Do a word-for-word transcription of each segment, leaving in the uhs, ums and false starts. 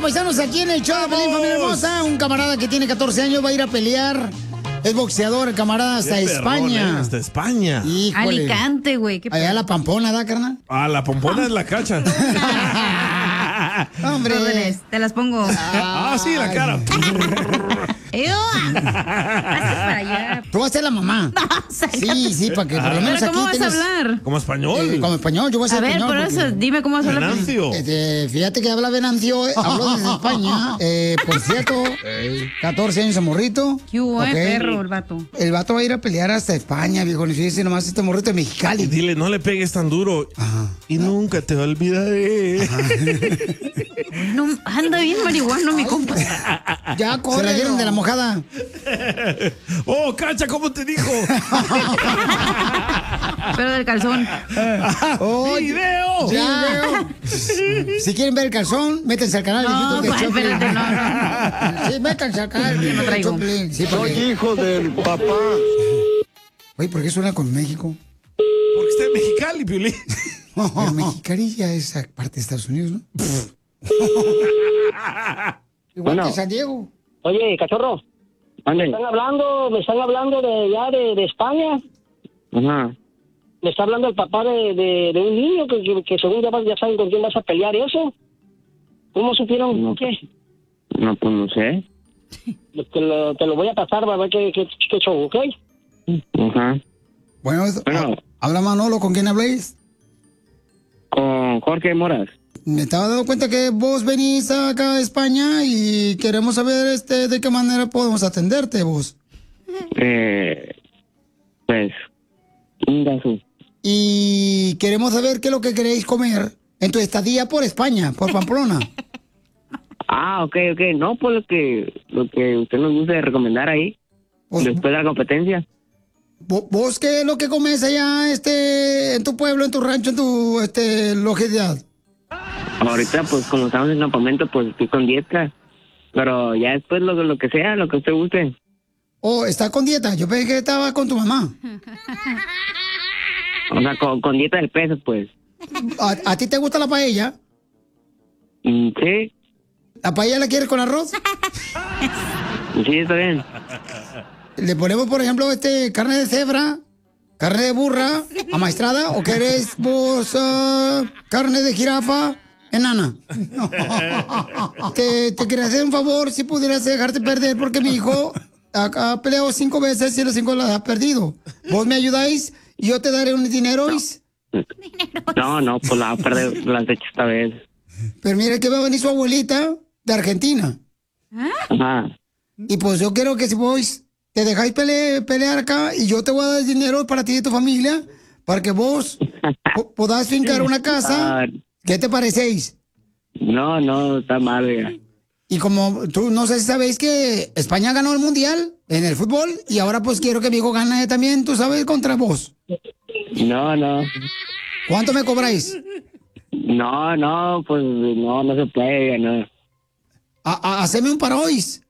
paisanos, aquí en el show de Pelín, familia hermosa. Un camarada que tiene catorce años va a ir a pelear. Es boxeador, el camarada, hasta Qué España. perrón, ¿eh? Hasta España. Híjole. Alicante, güey. Allá la Pampona, ¿da, carnal? Ah, la pompona es la cacha. Hombre. Órdenes, te las pongo. Ah, sí, la cara. ¡Ew! Hazte para allá. Tú vas a ser la mamá. Sí, sí, para que por lo menos ¿Pero aquí cómo vas tengas- a hablar? Como español. Eh, como español, yo voy a ser A ver, español. por porque- eso, dime cómo vas a hablar. Venancio. Este, fíjate que habla Venancio, eh, habló desde España. Eh, por cierto, catorce años de morrito. ¿Qué hubo, eh, Ok. perro, el vato? El vato va a ir a pelear hasta España, viejo. Ni fíjese nomás este morrito de Y Mexicali. dile, no le pegues tan duro. Y nunca te olvidaré. No, anda bien marihuano, mi compa. Ya, corre. Se la dieron de la mojada. Oh, cacha, ¿cómo te dijo? Pero del calzón. Oh, ¡Video! ya. Si quieren ver el calzón, métanse al canal de No, YouTube de güey, Choplin. espérate, no, no. Sí, métanse al canal de Yo no YouTube de traigo. Choplin. Sí, porque... Soy hijo del papá. Oye, ¿por qué suena con México? Porque está en Mexicali, Piolín. Pero Mexicali ya es parte de Estados Unidos, ¿no? Igual Bueno. que San Diego. Oye, cachorro, me Ande. están hablando, me están hablando de ya de, de España. Ajá. Me está hablando el papá de, de, de un niño que, que, que según ya, vas- ya saben con quién vas a pelear y eso. ¿Cómo supieron No. qué? No, pues no sé. Te lo, te lo voy a pasar para ver qué, qué, qué show, ¿ok? Ajá. Bueno, es- Bueno. ha- habla Manolo, ¿con quién habléis? Con Jorge Moras. Me estaba dando cuenta que vos venís acá a España y queremos saber este de qué manera podemos atenderte vos. Eh, pues, Ingasu. Y queremos saber qué es lo que queréis comer en tu estadía por España, por Pamplona. Ah, ok, ok. No, pues lo que, lo que usted nos guste recomendar ahí, Vos, después de la competencia. vo- vos qué es lo que comes allá este, en tu pueblo, en tu rancho, en tu este, localidad. Ahorita, pues, como estamos en campamento, pues estoy con dieta. Pero ya después lo, lo que sea, lo que usted guste. Oh, está con dieta. Yo pensé que estaba con tu mamá. O sea, con, con dieta del peso, pues. ¿A, a ti te gusta la paella? Mm, sí, ¿La paella la quieres con arroz? sí, está bien. Le ponemos, por ejemplo, este carne de cebra, carne de burra, amaestrada, o querés vos ah, carne de jirafa enana. te, te quería hacer un favor si pudieras dejarte perder porque mi hijo ha, ha peleado cinco veces y las cinco las ha perdido. ¿Vos me ayudáis? Y yo te daré un dinero. No, no, pues la va a perder las hecho esta vez. Pero mira que va a venir su abuelita de Argentina. Ajá. Y pues yo quiero que si vos te dejáis pele- pelear acá y yo te voy a dar dinero para ti y tu familia para que vos po- podás fincar una casa. Ah, ¿Qué te parecéis? no, no, está mal, oiga. Y como tú no sé si sabéis que España ganó el mundial en el fútbol y ahora pues quiero que mi hijo gane también, tú sabes, contra vos. No, no. ¿Cuánto me cobráis? No, no, pues no, no se puede, no. A, a- haceme un parois.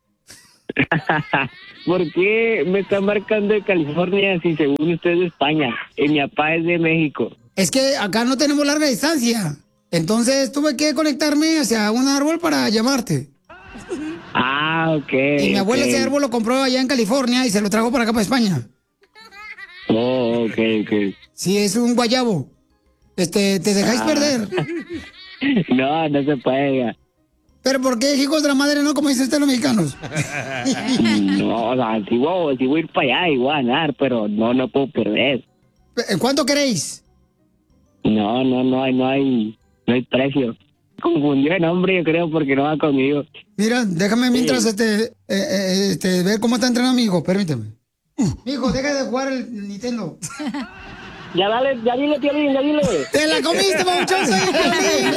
¿Por qué me está marcando de California si según usted es de España y mi papá es de México? Es que acá no tenemos larga distancia. Entonces tuve que conectarme hacia un árbol para llamarte. Ah, ok. Y mi abuela ok. ese árbol lo compró allá en California y se lo trajo para acá, para España. Oh, ok, ok. Sí, es un guayabo. Este, ¿te dejáis Ah. perder? No, no se puede, oiga. ¿Pero por qué, hijos de la madre, no como dicen ustedes los mexicanos? No, o sea, si voy, si voy a ir para allá y voy a ganar, pero no, no puedo perder. ¿En cuánto queréis? No, no, no hay, no hay, no hay precio. Confundió el nombre, yo creo, porque no va conmigo. Mira, déjame mientras este, eh, eh, este, ver cómo está entrenando mi hijo, permíteme. Mi hijo, deja de jugar el Nintendo. Ya dale, ya dile, Piolín, ya dile. ¡Te la comiste, babuchón! ¡Soy el Piolín!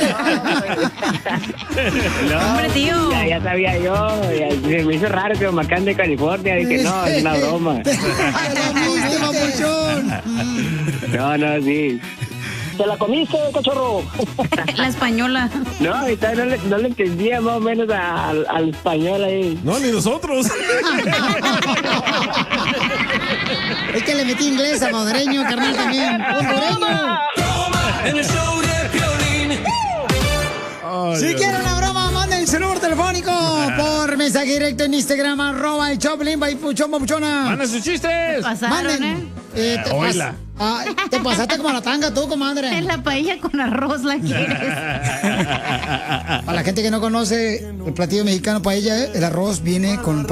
No, Hombre, tío. Ya, ya sabía yo, ya, se me hizo raro que me marcan de California, dije, no, es una broma. ¡Te la comiste, babuchón! No, no, sí. ¿Te la comiste, cachorro? La española. No, ahorita no le, no le entendía más o menos a- al, al español ahí. No, ni nosotros. Es que le metí inglés a salvadoreño, carnal, también. ¡Hondureño! En el show de Piolín. Ay, Si ay, quieren una broma, manden su número telefónico por mensaje directo en Instagram, arroba el Choplin, Papuchón, Papuchona. ¡Manden sus chistes! Pasaron, Manden. ¿eh? Eh, te, Oíla. pas- ah, te pasaste como la tanga tú, comadre. Es la paella con arroz, la quieres. Para la gente que no conoce el platillo mexicano paella, el arroz viene con